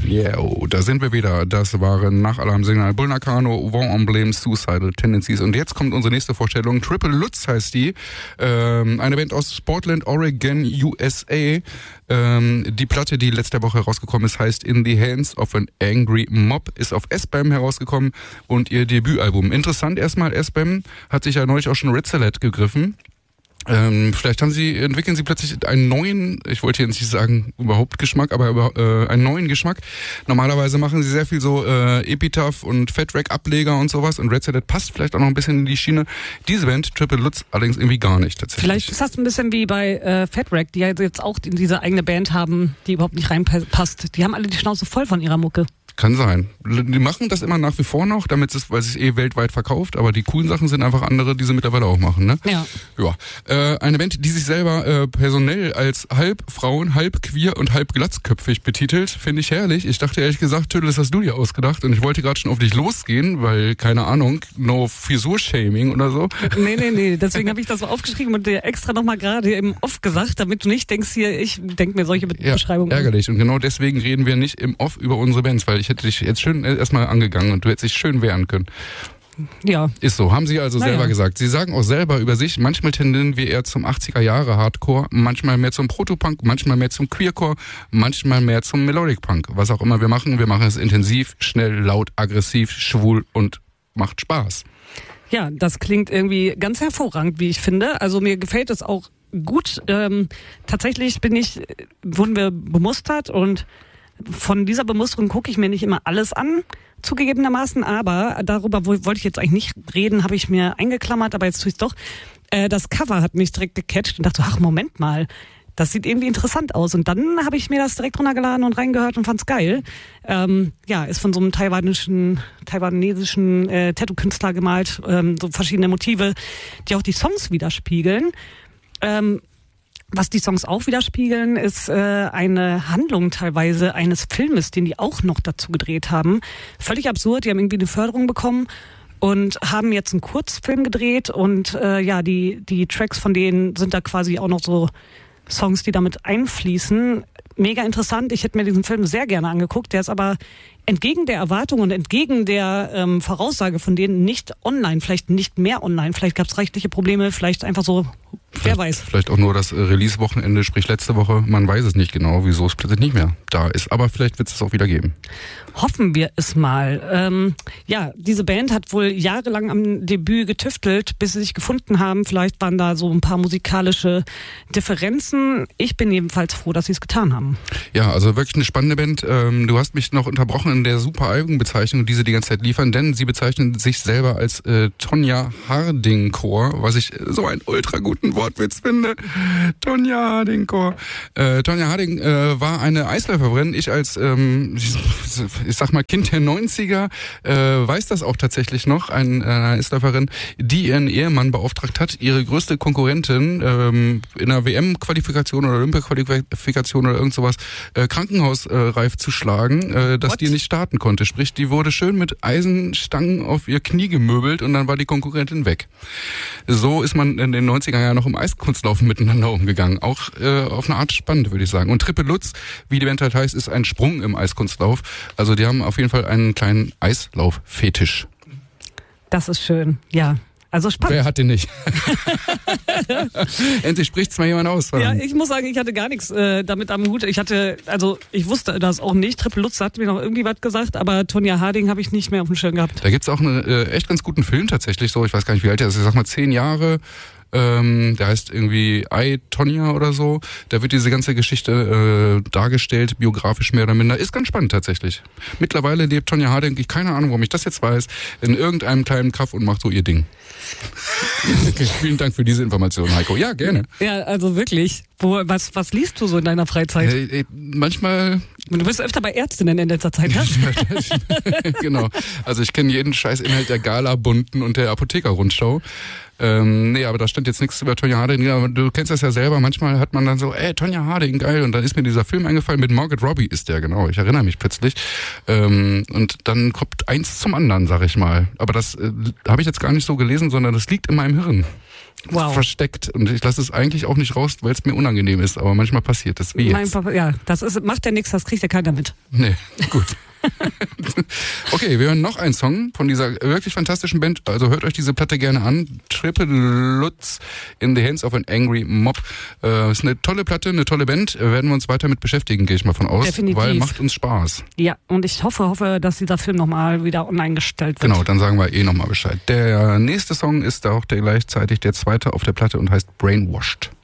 Yeah, da sind wir wieder. Das waren Nachalarmsignal, Bull Nakano, Vent Emblem, Suicidal Tendencies. Und jetzt kommt unsere nächste Vorstellung. Triple Lutz heißt die. Eine Band aus Portland, Oregon, USA. Die Platte, die letzte Woche herausgekommen ist, heißt In the Hands of an Angry Mob, ist auf S-Bam herausgekommen und ihr Debütalbum. Interessant erstmal, S-Bam hat sich ja neulich auch schon Red Salad gegriffen. Vielleicht entwickeln sie plötzlich einen neuen, ich wollte jetzt nicht sagen überhaupt Geschmack, aber einen neuen Geschmack. Normalerweise machen sie sehr viel so Epitaph und Fat-Rack-Ableger und sowas und Red Salad passt vielleicht auch noch ein bisschen in die Schiene. Diese Band, Triple Lutz, allerdings irgendwie gar nicht tatsächlich. Vielleicht ist das ein bisschen wie bei Fat-Rack, die ja jetzt auch diese eigene Band haben, die überhaupt nicht reinpasst. Die haben alle die Schnauze voll von ihrer Mucke. Kann sein. Die machen das immer nach wie vor noch, weil es weltweit verkauft, aber die coolen Sachen sind einfach andere, die sie mittlerweile auch machen, ne? Ja. Ja. Eine Band, die sich selber personell als halb Frauen, halb queer und halb glatzköpfig betitelt, finde ich herrlich. Ich dachte ehrlich gesagt, Tödel, das hast du dir ausgedacht und ich wollte gerade schon auf dich losgehen, weil, keine Ahnung, no Frisur-Shaming oder so. Nee, deswegen habe ich das so aufgeschrieben und dir extra nochmal gerade im Off gesagt, damit du nicht denkst hier, ich denke mir solche Beschreibungen. Ärgerlich. Und genau deswegen reden wir nicht im Off über unsere Bands, weil ich hätte dich jetzt schön erstmal angegangen und du hättest dich schön wehren können. Ja. Ist so, haben sie also selber gesagt. Sie sagen auch selber über sich, manchmal tendieren wir eher zum 80er Jahre Hardcore, manchmal mehr zum Protopunk, manchmal mehr zum Queercore, manchmal mehr zum Melodic Punk. Was auch immer wir machen es intensiv, schnell, laut, aggressiv, schwul und macht Spaß. Ja, das klingt irgendwie ganz hervorragend, wie ich finde. Also mir gefällt es auch gut. Tatsächlich wurden wir bemustert und von dieser Bemusterung gucke ich mir nicht immer alles an, zugegebenermaßen, aber darüber wollte ich jetzt eigentlich nicht reden, habe ich mir eingeklammert, aber jetzt tue ich es doch. Das Cover hat mich direkt gecatcht und dachte, ach Moment mal, das sieht irgendwie interessant aus. Und dann habe ich mir das direkt runtergeladen und reingehört und fand's geil. Ist von so einem taiwanesischen Tattoo-Künstler gemalt, so verschiedene Motive, die auch die Songs widerspiegeln. Was die Songs auch widerspiegeln, ist eine Handlung teilweise eines Filmes, den die auch noch dazu gedreht haben. Völlig absurd, die haben irgendwie eine Förderung bekommen und haben jetzt einen Kurzfilm gedreht und die Tracks von denen sind da quasi auch noch so Songs, die damit einfließen. Mega interessant, ich hätte mir diesen Film sehr gerne angeguckt, der ist aber entgegen der Erwartung und entgegen der Voraussage von denen nicht online, vielleicht nicht mehr online, vielleicht gab es rechtliche Probleme, vielleicht einfach so, wer weiß. Vielleicht auch nur das Release-Wochenende, sprich letzte Woche, man weiß es nicht genau, wieso es plötzlich nicht mehr da ist, aber vielleicht wird es auch wieder geben. Hoffen wir es mal. Diese Band hat wohl jahrelang am Debüt getüftelt, bis sie sich gefunden haben. Vielleicht waren da so ein paar musikalische Differenzen. Ich bin jedenfalls froh, dass sie es getan haben. Ja, also wirklich eine spannende Band. Du hast mich noch unterbrochen in der super Albumbezeichnung, die sie die ganze Zeit liefern, denn sie bezeichnen sich selber als Tonya Harding Core, was ich so einen ultra guten Wortwitz finde. Tonya Harding Core. Tonya Harding war eine Eisläuferin. Ich als ich sag mal Kind der 90er, weiß das auch tatsächlich noch, eine Eisläuferin, die ihren Ehemann beauftragt hat, ihre größte Konkurrentin in einer WM-Qualifikation oder Olympia-Qualifikation oder irgend sowas krankenhausreif zu schlagen, dass die nicht starten konnte. Sprich, die wurde schön mit Eisenstangen auf ihr Knie gemöbelt und dann war die Konkurrentin weg. So ist man in den 90er Jahren noch im Eiskunstlaufen miteinander umgegangen. Auch auf eine Art spannend, würde ich sagen. Und Triple Lutz, wie die Band halt heißt, ist ein Sprung im Eiskunstlauf. Also die haben auf jeden Fall einen kleinen Eislauf-Fetisch. Das ist schön, ja. Also spannend. Wer hat den nicht? Endlich spricht's mal jemand aus. Ja, ich muss sagen, ich hatte gar nichts damit am Hut. Ich wusste das auch nicht. Triple Lutz hat mir noch irgendwie was gesagt, aber Tonya Harding habe ich nicht mehr auf dem Schirm gehabt. Da gibt's auch einen echt ganz guten Film tatsächlich, so, ich weiß gar nicht, wie alt der ist, ich sag mal 10 Jahre. Der heißt irgendwie I, Tonya oder so. Da wird diese ganze Geschichte dargestellt, biografisch mehr oder minder. Ist ganz spannend tatsächlich. Mittlerweile lebt Tonya Harding, keine Ahnung, warum ich das jetzt weiß, in irgendeinem kleinen Kaff und macht so ihr Ding. Vielen Dank für diese Information, Heiko. Ja, gerne. Ja, also wirklich. Was liest du so in deiner Freizeit? Manchmal... Du bist öfter bei Ärztinnen in letzter Zeit, ne? Genau. Also ich kenne jeden Scheißinhalt der Gala-Bunten und der Apotheker-Rundschau. Aber da stand jetzt nichts über Tonya Harding. Aber du kennst das ja selber. Manchmal hat man dann so, Tonya Harding, geil. Und dann ist mir dieser Film eingefallen. Mit Margot Robbie ist der, genau. Ich erinnere mich plötzlich. Und dann kommt eins zum anderen, sag ich mal. Aber das habe ich jetzt gar nicht so gelesen, sondern das liegt in meinem Hirn. versteckt. Und ich lasse es eigentlich auch nicht raus, weil es mir unangenehm ist. Aber manchmal passiert das, wie jetzt. Ja, macht ja nichts, das kriegt ja keiner mit. Nee, gut. Okay, wir hören noch einen Song von dieser wirklich fantastischen Band. Also hört euch diese Platte gerne an. Triple Lutz in the Hands of an Angry Mob. Ist eine tolle Platte, eine tolle Band. Werden wir uns weiter mit beschäftigen, gehe ich mal von aus. Definitiv. Weil macht uns Spaß. Ja, und ich hoffe, dass dieser Film nochmal wieder online gestellt wird. Genau, dann sagen wir nochmal Bescheid. Der nächste Song ist auch gleichzeitig der zweite auf der Platte und heißt Brainwashed.